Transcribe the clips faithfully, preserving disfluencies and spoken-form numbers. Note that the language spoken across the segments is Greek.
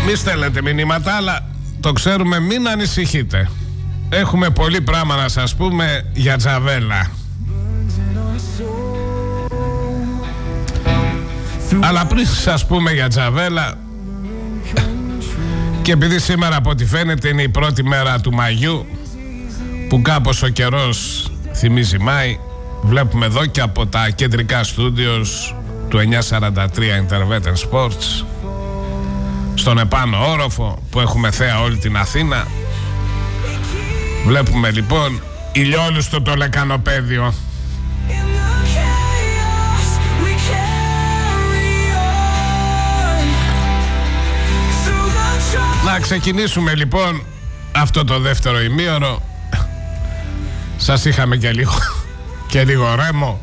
Μη στέλνετε μηνύματα, αλλά το ξέρουμε, μην ανησυχείτε. Έχουμε πολύ πράγμα να σας πούμε για Τζαβέλα. Αλλά πριν σας πούμε για Τζαβέλα, και επειδή σήμερα από ό,τι φαίνεται είναι η πρώτη μέρα του Μαγιού, που κάπως ο καιρός θυμίζει Μάη, βλέπουμε εδώ και από τα κεντρικά στούντιος του εννιακόσια σαράντα τρία Intervetten Sports, στον επάνω όροφο που έχουμε θέα όλη την Αθήνα, βλέπουμε λοιπόν ηλιόλουστο το λεκανοπέδιο. Να ξεκινήσουμε λοιπόν αυτό το δεύτερο ημίωρο. Σας είχαμε και λίγο και λίγο ρέμο,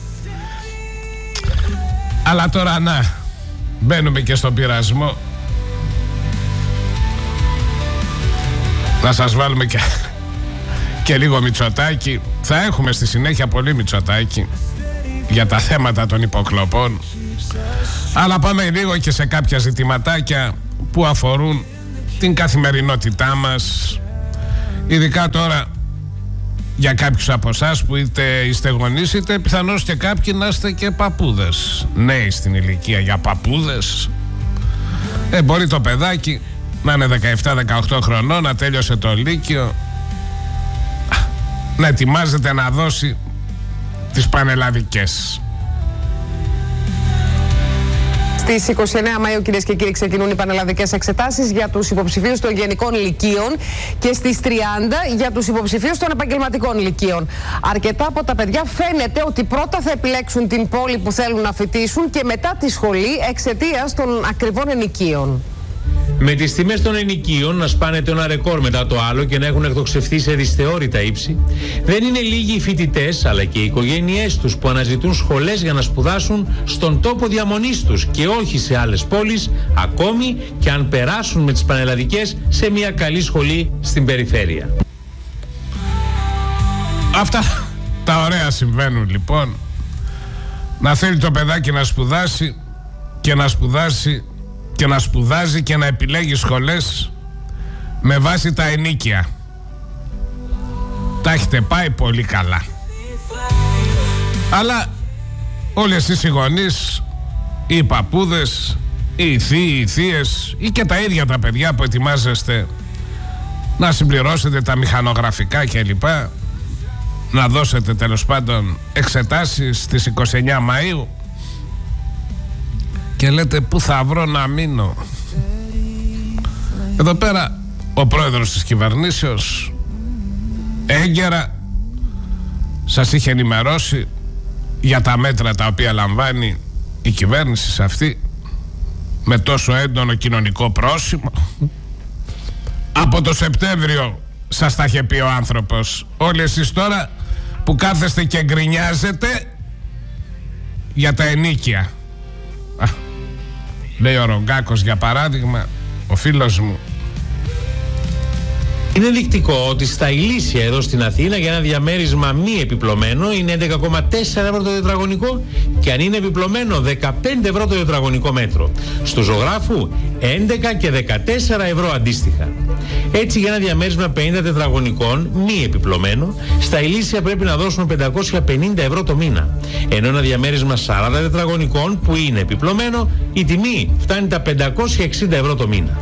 αλλά τώρα να μπαίνουμε και στον πειρασμό. Να σας βάλουμε και, και λίγο Μητσοτάκη. Θα έχουμε στη συνέχεια πολύ Μητσοτάκη για τα θέματα των υποκλοπών, αλλά πάμε λίγο και σε κάποια ζητηματάκια που αφορούν την καθημερινότητά μας, ειδικά τώρα για κάποιους από εσάς που είτε είστε γονείς, είτε πιθανώς και κάποιοι να είστε και παππούδες, νέοι στην ηλικία για παππούδες. Ε, μπορεί το παιδάκι να είναι δεκαεπτά δεκαοκτώ χρονών, να τέλειωσε το λύκειο, να ετοιμάζεται να δώσει τις πανελλαδικές. Στις είκοσι εννέα Μαΐου, κυρίες και κύριοι, ξεκινούν οι πανελλαδικές εξετάσεις για τους υποψηφίους των γενικών λυκείων και στις τριάντα για τους υποψηφίους των επαγγελματικών λυκείων. Αρκετά από τα παιδιά φαίνεται ότι πρώτα θα επιλέξουν την πόλη που θέλουν να φοιτήσουν και μετά τη σχολή εξαιτίας των ακριβών ενοικίων. Με τις τιμές των ενοικίων να σπάνε το ένα ρεκόρ μετά το άλλο και να έχουν εκτοξευθεί σε δυσθεώρητα ύψη, δεν είναι λίγοι οι φοιτητές αλλά και οι οικογένειές τους που αναζητούν σχολές για να σπουδάσουν στον τόπο διαμονής τους και όχι σε άλλες πόλεις, ακόμη και αν περάσουν με τις πανελλαδικές σε μια καλή σχολή στην περιφέρεια. Αυτά τα ωραία συμβαίνουν λοιπόν. Να θέλει το παιδάκι να σπουδάσει και να σπουδάσει και να σπουδάζει και να επιλέγει σχολές με βάση τα ενίκια. Τα έχετε πάει πολύ καλά. Αλλά όλοι εσείς οι γονείς, οι παππούδες, οι θείοι, οι θείες ή και τα ίδια τα παιδιά που ετοιμάζεστε να συμπληρώσετε τα μηχανογραφικά κλπ, να δώσετε τέλος πάντων εξετάσεις στις είκοσι εννέα Μαΐου, και λέτε πού θα βρω να μείνω. Εδώ πέρα ο πρόεδρος της κυβερνήσεως έγκαιρα σας είχε ενημερώσει για τα μέτρα τα οποία λαμβάνει η κυβέρνηση σε αυτή, με τόσο έντονο κοινωνικό πρόσημο. Από το Σεπτέμβριο σας τα είχε πει ο άνθρωπος. Όλοι εσείς τώρα που κάθεστε και γκρινιάζετε για τα ενίκια. Α, λέει ο Ρογκάκος για παράδειγμα, ο φίλος μου. Είναι ενδεικτικό ότι στα Ηλίσια εδώ στην Αθήνα για ένα διαμέρισμα μη επιπλωμένο είναι έντεκα κόμμα τέσσερα ευρώ το τετραγωνικό και αν είναι επιπλωμένο δεκαπέντε ευρώ το τετραγωνικό μέτρο. Στο Ζωγράφου έντεκα και δεκατέσσερα ευρώ αντίστοιχα. Έτσι για ένα διαμέρισμα πενήντα τετραγωνικών μη επιπλωμένο στα Ηλίσια πρέπει να δώσουν πεντακόσια πενήντα ευρώ το μήνα. Ενώ ένα διαμέρισμα σαράντα τετραγωνικών που είναι επιπλωμένο η τιμή φτάνει τα πεντακόσια εξήντα ευρώ το μήνα.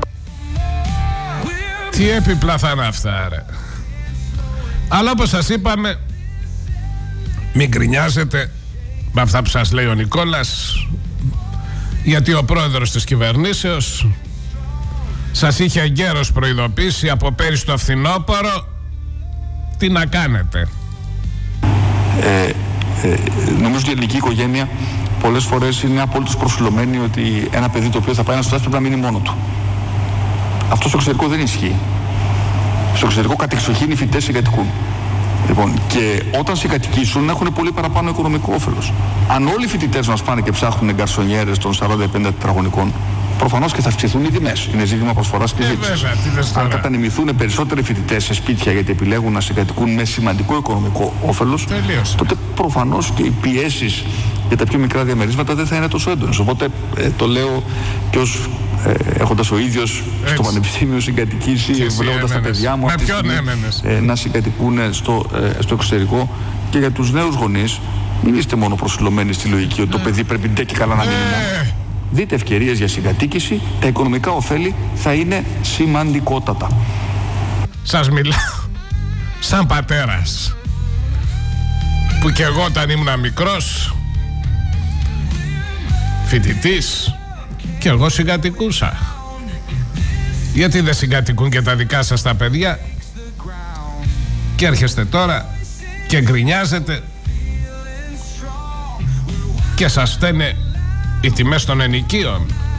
Τι έπιπλα θα είναι αυτά ρε. Αλλά όπως σας είπαμε, μην γκρινιάζετε με αυτά που σας λέει ο Νικόλας, γιατί ο πρόεδρος της κυβερνήσεως σας είχε εγκαίρως προειδοποιήσει από πέρυσι το φθινόπωρο τι να κάνετε. ε, ε, Νομίζω ότι η ελληνική οικογένεια πολλές φορές είναι απόλυτος προσφυλωμένη ότι ένα παιδί το οποίο θα πάει να σπουδάσει πρέπει να μείνει μόνο του. Αυτό στο εξωτερικό δεν ισχύει. Στο εξωτερικό κατεξοχήν οι φοιτητές συγκατοικούν. Λοιπόν, και όταν συγκατοικήσουν έχουν πολύ παραπάνω οικονομικό όφελος. Αν όλοι οι φοιτητές μας πάνε και ψάχνουν γκαρσονιέρες των σαράντα πενήντα τετραγωνικών, προφανώς και θα αυξηθούν οι τιμές. Είναι ζήτημα προσφοράς και ζήτησης. Αν κατανεμηθούν περισσότεροι φοιτητές σε σπίτια γιατί επιλέγουν να συγκατοικούν με σημαντικό οικονομικό όφελος, τότε προφανώς και οι πιέσεις για τα πιο μικρά διαμερίσματα δεν θα είναι τόσο έντονες. Οπότε ε, το λέω και ως ε, έχοντας ο ίδιος Έτσι. στο πανεπιστήμιο συγκατοικήσει, βλέποντας τα παιδιά μου με αυτή τη ποιον στιγμή, έμενες? ε, να συγκατοικούν στο, ε, στο εξωτερικό. Και για τους νέους γονείς, μην είστε μόνο προσιλωμένοι στη λογική ότι το παιδί πρέπει ντε και καλά να μείνει μόνο. Δείτε ευκαιρίες για συγκατοίκηση, τα οικονομικά ωφέλη θα είναι σημαντικότατα. Σας μιλάω σαν πατέρας, που και εγώ όταν ήμουν μικρός φοιτητής και εγώ συγκατοικούσα. Γιατί δεν συγκατοικούν και τα δικά σας τα παιδιά? Και έρχεστε τώρα και γκρινιάζετε και σας φταίνε οι τιμές των ενοικίων.